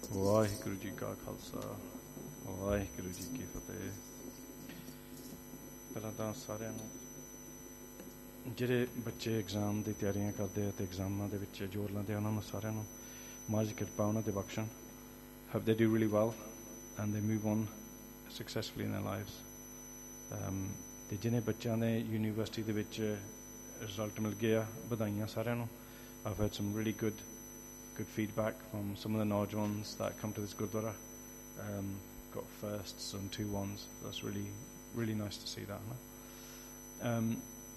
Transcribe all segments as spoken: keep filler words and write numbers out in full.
ਵਾਹਿਗੁਰੂ ਜੀ ਕਾ ਖਾਲਸਾ ਵਾਹਿਗੁਰੂ ਜੀ ਕੀ ਫਤਿਹ। ਪਹਿਲਾਂ ਤਾਂ ਸਾਰਿਆਂ ਨੂੰ ਜਿਹੜੇ ਬੱਚੇ ਐਗਜ਼ਾਮ ਦੀ ਤਿਆਰੀਆਂ ਕਰਦੇ ਆ ਅਤੇ ਐਗਜ਼ਾਮਾਂ ਦੇ ਵਿੱਚ ਜ਼ੋਰ ਲਾਉਂਦੇ ਆ, ਉਹਨਾਂ ਨੂੰ ਸਾਰਿਆਂ ਨੂੰ ਮਹਾਰਾਜ ਕਿਰਪਾ ਉਹਨਾਂ ਤੇ ਬਖਸ਼ਣ। Hope they do really well and they move on successfully in their lives. ਅਤੇ ਜਿਹਨੇ ਬੱਚਿਆਂ ਨੇ ਯੂਨੀਵਰਸਿਟੀ ਦੇ ਵਿੱਚ ਰਿਜ਼ਲਟ ਮਿਲ ਗਿਆ, ਵਧਾਈਆਂ ਸਾਰਿਆਂ ਨੂੰ। I've heard some really good good feedback from some of the Naujwans that come to this Gurdwara. Um, got firsts and two ones. That's really, really nice to see that. Huh? Um,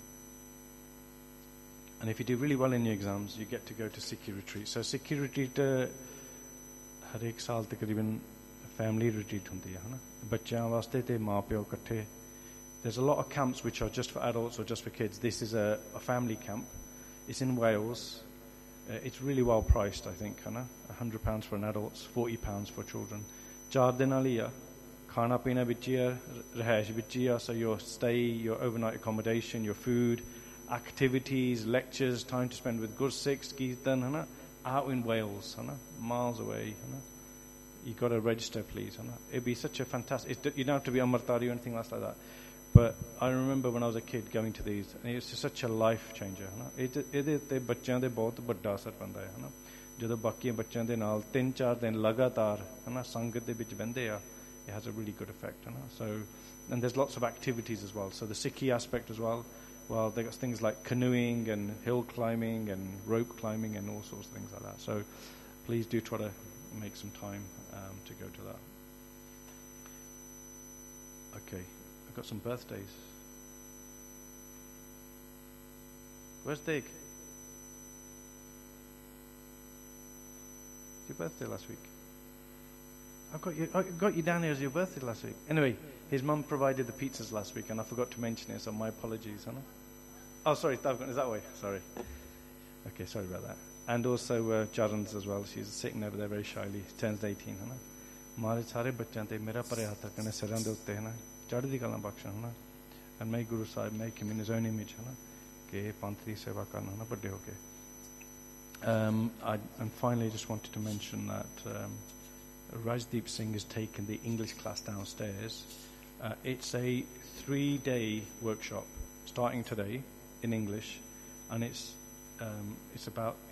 and if you do really well in your exams, you get to go to Sikhi retreat. So Sikhi retreat, har ek saal takriban family retreat hundi hai, na? Bachyan waste te maa pyo ikkathe. There's a lot of camps which are just for adults or just for kids. This is a, a family camp. It's in Wales. Uh, it's really well priced, I think, है ना? one hundred pounds for an adult, forty pounds for children. चार दिन वाली है, खाना पीना बिच ही है, रहायश बिच ही है, so your stay, your overnight accommodation, your food, activities, lectures, time to spend with Gursikhs, Kirtan, है ना? Out in Wales, है ना? Miles away, है ना? You got to register, please, है ना? It'd be such a fantastic. It, you don't have to be Amritari or anything else like that. But I remember when I was a kid going to these, and it's such a life changer, है ना? ਇਹਦੇ ਤੇ ਬੱਚਿਆਂ ਦੇ ਬਹੁਤ ਵੱਡਾ ਅਸਰ ਪੈਂਦਾ ਹੈ, ਹੈ ਨਾ? ਜਦੋਂ ਬਾਕੀ ਬੱਚਿਆਂ ਦੇ ਨਾਲ ਤਿੰਨ ਚਾਰ ਦਿਨ ਲਗਾਤਾਰ, ਹੈ ਨਾ, ਸੰਗਤ ਦੇ ਵਿੱਚ ਬਹਿੰਦੇ ਆ, it has a really good effect, ਹੈ ਨਾ? So, and there's lots of activities as well. So the Sikhi aspect as well. Well, they got things like canoeing and hill climbing and rope climbing and all sorts of things like that. So please do try to make some time um, to go to that. Okay. I've got some birthdays. Where's Dig? Your birthday last week. I've got you. I got you down here as your birthday last week. Anyway, his mum provided the pizzas last week, and I forgot to mention it. So my apologies, Hannah. Oh, sorry, is that way? Sorry. Okay, sorry about that. And also uh, Charan's as well. She's sitting over there very shyly. She turns eighteen, Hannah. Mare sare bachchan te mera pare hath rakne siran de utte, Hannah. ਚੜ੍ਹਦੀ ਕਲਾ ਬਖਸ਼ਣ, ਹੈ ਨਾ? And may Guru Sahib make him in his own image, ਹੈ ਨਾ, ਕਿ ਇਹ ਪੰਥ ਦੀ ਸੇਵਾ ਕਰਨ, ਹੈ ਨਾ, ਵੱਡੇ ਹੋ ਕੇ. Um, I, and finally, I just wanted to mention that um, Rajdeep Singh has taken the English class downstairs. Uh, it's a three-day workshop starting today in English, and it's um, it's about